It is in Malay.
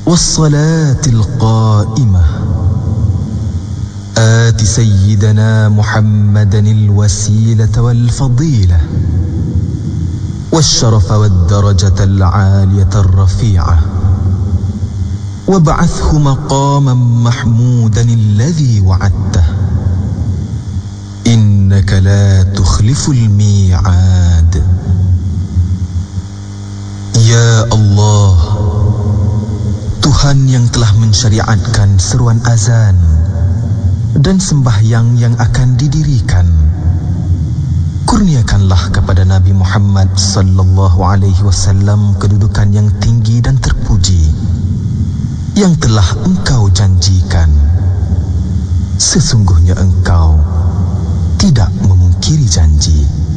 والصلاة القائمة آت سيدنا محمدا الوسيلة والفضيلة والشرف والدرجة العالية الرفيعة وابعثه مقاما محمودا الذي وعدته إنك لا تخلف الميعاد. Ya Allah, Tuhan yang telah mensyariatkan seruan azan dan sembahyang yang akan didirikan, kurniakanlah kepada Nabi Muhammad sallallahu alaihi wasallam kedudukan yang tinggi dan terpuji yang telah Engkau janjikan. Sesungguhnya Engkau tidak memungkiri janji.